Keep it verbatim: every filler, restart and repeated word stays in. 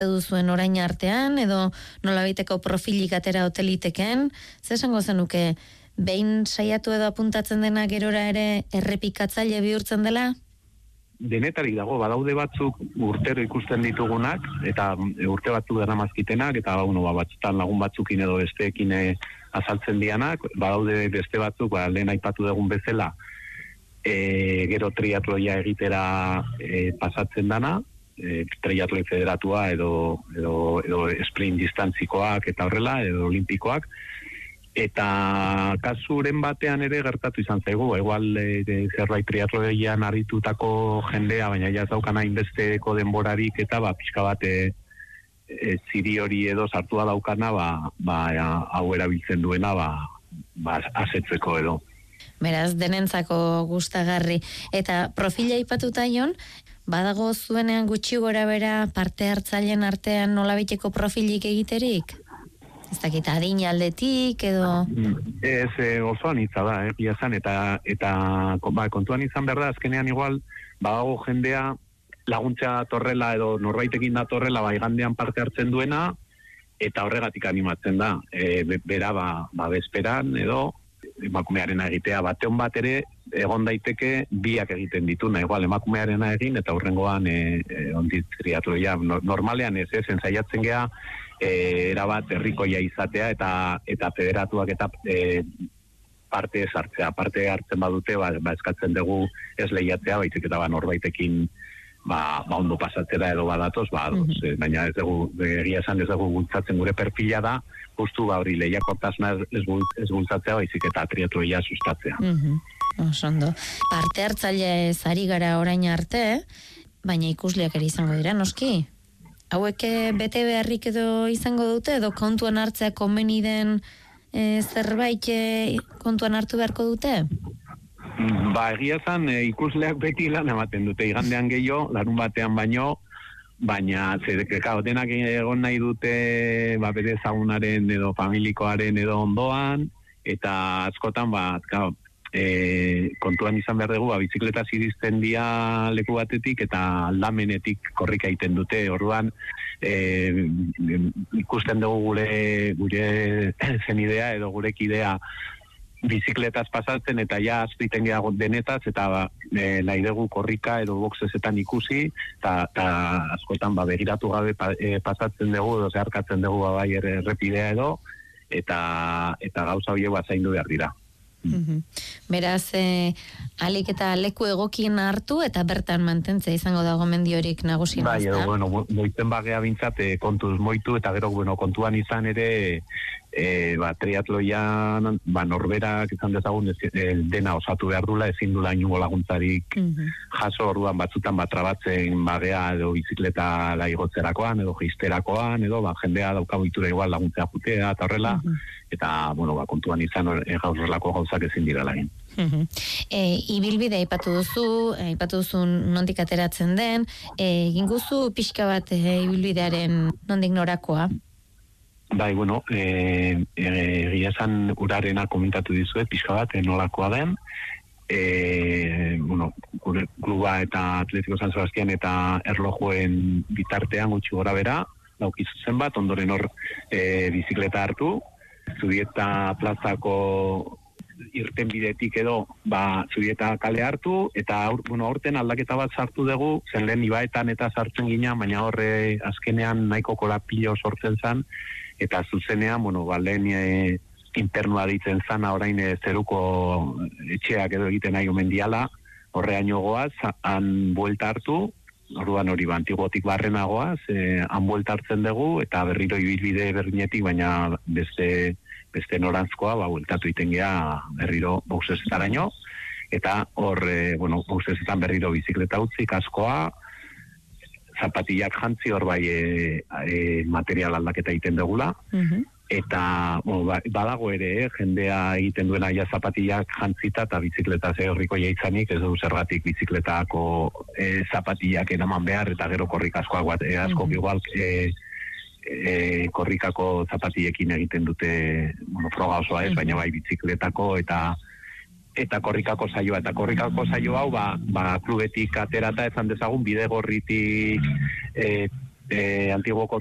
duzuen orain artean, edo nolabaiteko profilik atera hoteliteken, ze esango zenuke, behin saiatu edo apuntatzen dena gerora ere errepikatzaile bihurtzen dela? Denetarik dago, badaude batzuk urtero ikusten ditugunak, eta urte batzuk dara mazkitenak, eta bueno, ba, batzutan lagun batzukin edo besteekin azaltzen dianak, badaude beste batzuk, ba, lehen aipatu dugun bezala, e, gero triatloia egitera e, pasatzen dana, e, triatloi federatua edo, edo, edo sprint distantzikoak eta horrela, edo olimpikoak, eta kasuren batean ere gertatu izan zaigu, igual e, zerbait triatloian arritutako jendea, baina ja daukan hainbesteko denborarik eta ba, pixka bat e, e, ziri hori edo sartua daukana, ba, ba, hau erabiltzen duena ba, ba, asetzeko edo. Beraz, denentzako gustagarri. Eta profila aipatuta jon, badago zuenean gutxi gora bera parte hartzaileen artean nolabiteko profilik egiterik? Ez dakit, adin aldetik, edo... Ez, e, osoan itza da, eh, biazan, eta, eta ba, kontuan izan behar da, azkenean igual, badago jendea laguntzea torrela edo norbaitekin da torrela, ba, igandean parte hartzen duena, eta horregatik animatzen da. E, bera, ba, ba, bezperan, edo, emakumearena egitea, bateon bat ere, egon daiteke biak egiten dituna, igual, emakumearena egin, eta hurrengoan, e, e, ondit triatloia, no, normalean ez, ez, ensaiatzen gea, E, erabat herrikoia izatea eta eta federatuak eta e, parte sartzea, parte hartzen badute ba, ba eskatzen dugu ez lehiatzea, baizik eta ba norbaitekin ba, ba ondo pasatzera edo badatoz, ba mm-hmm. baina ez dugu egia esan ez dugu bultzatzen, gure perfila da justu ba hori lehiakortasuna ez, ez bultzatzea, baizik eta triatloia sustatzea. Mm-hmm. Osondo. Parte hartzaile zari gara orain arte, baina ikusleak ere izango dira, noski? Hauek bete beharrik edo izango dute, edo kontuan hartzea komeni den e, zerbait e, kontuan hartu beharko dute? Ba, egia zan, e, ikusleak beti lan ematen dute, igandean gehiago, larun batean baino, baina zedekeka, denak egon nahi dute, ba, bere zagunaren edo familikoaren edo ondoan, eta askotan, ba, kao, E, kontuan izan behar dugu, ba, bizikletaz irizten dia leku batetik eta aldamenetik korrika egiten dute, orduan e, ikusten dugu gure gure zenidea edo gure kidea bizikletaz pasatzen eta ja azpiten gea denetaz eta ba, e, nahi dugu korrika edo boxesetan ikusi eta, eta askotan ba, begiratu gabe pa, e, pasatzen dugu edo zeharkatzen dugu ba, bai errepidea edo eta, eta gauza horiek bat zaindu behar dira. Mm-hmm. Beraz, eh, alik eta leku egokien hartu eta bertan mantentzea izango dago mendiorik nagusien. Bai, edo, bueno, moiten bagea bintzat eh, kontuz moitu eta gero, bueno, kontuan izan ere e, ba, triatloian ba, norberak izan dezagun ez, e, dena osatu behar dula, ezin dula inungo laguntzarik mm-hmm. jaso, orduan batzutan bat trabatzen bagea edo bizikleta laigotzerakoan edo geisterakoan edo ba, jendea daukabitura igual laguntzea jutea eta horrela mm-hmm. eta, bueno, ba, kontuan izan e, gauzrelako gauzak ezin dira lagin. Uh-huh. E, ibilbide aipatu duzu, aipatu duzu nondik ateratzen den, egin guzu pixka bat e, ibilbidearen nondik norakoa? Bai, bueno, egia e, esan urarena komentatu dizuet, pixka bat, e, nolakoa den, e, bueno, gure kluba eta Atletiko San Sebastian eta erlojuen bitartean gutxi gora bera, daukizu zen bat, ondoren hor e, bizikleta hartu, Zubieta plazako irten bidetik edo ba, Zubieta kale hartu, eta aur, bueno, aurten aldaketa bat sartu dugu, zen lehen ibaetan eta sartzen gina, baina horre azkenean nahiko kolapilo sortzen zen, eta zuzenean, bueno, ba, lehen e, internua ditzen zana, orain e, zeruko etxeak edo egiten nahi omen diala, horreaino goaz, han buelta hartu, orduan hori ba, antigotik barrenagoaz, e, han buelta hartzen dugu, eta berriro ibilbide berdinetik, baina beste beste norantzkoa, ba, bueltatu iten gea berriro bauzezetaraino, eta hor, e, bueno, bauzezetan berriro bizikleta utzi, kaskoa, zapatillak jantzi, hor bai e, e, material aldaketa egiten dugula, uh-huh. eta bueno, ba, badago ere, eh, jendea egiten duena ja zapatillak jantzita, eta bizikleta ze horriko jaitzanik, ez du zergatik bizikletako e, zapatillak enaman behar, eta gero korrik askoak bat, e, asko uh-huh. igual, e, E, korrikako zapatiekin egiten dute bueno, froga osoa ez, baina bai bizikletako eta eta korrikako saioa, eta korrikako saio hau ba, ba klubetik aterata ezan dezagun bide gorritik e, e, Antiguoko